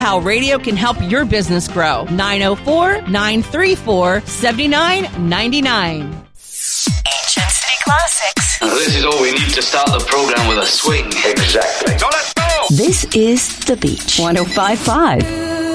How radio can help your business grow. 904-934-7999. Ancient City Classics. This is all we need to start the program with a swing. Exactly. So let's go! This is The Beach 105.5.